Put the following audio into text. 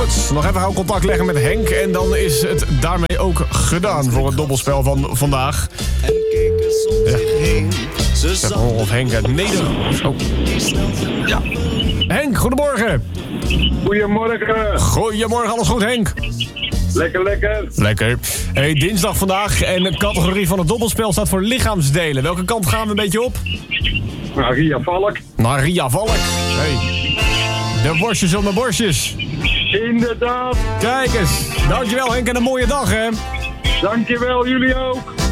Goed, nog even gauw contact leggen met Henk. En dan is het daarmee ook gedaan voor het dobbelspel van vandaag. Ja. Zeg maar of Henk uit Nederland. Oh. Ja. Henk, goedemorgen. Goedemorgen. Goedemorgen, alles goed Henk? Lekker. Lekker. Hey, dinsdag vandaag en de categorie van het dobbelspel staat voor lichaamsdelen. Welke kant gaan we een beetje op? Nou, Ria Valk. Naar Ria Valk. Hey. De worstjes om de borstjes. Inderdaad. Kijk eens. Dankjewel Henk en een mooie dag hè. Dankjewel, jullie ook.